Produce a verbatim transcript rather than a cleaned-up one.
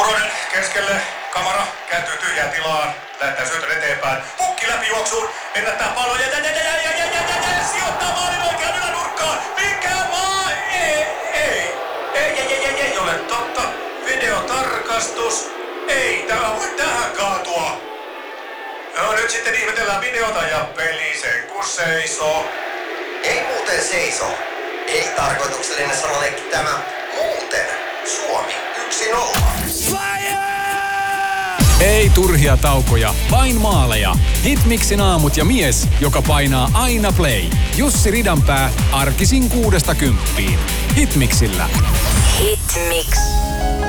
Ruohonen keskelle. Kamara kääntyy tyhjään tilaan. Lähettää syötön eteenpäin. Pukki läpi juoksuun. Ennättää pallon. Ja, ja, ja, ja, ja, ja, ja, ja, ja sijoittaa maalin oikean ylänurkkaan. Mikä maa? Ei, ei. Ei, ei, ei, ei, ei ole totta. Videotarkastus. Ei, tämä voi tähän kaatua. No nyt sitten ihmetellään videota ja peli sen kun seisoo. Ei muuten seiso. Ei tarkoituksellinen sanaleikki tämä. Muuten. Suomi yksi nolla. Ei turhia taukoja, vain maaleja. Hitmixin aamut ja mies, joka painaa aina play. Jussi Ridanpää, arkisin kuudesta kymppiin. Hitmixillä. Hitmix.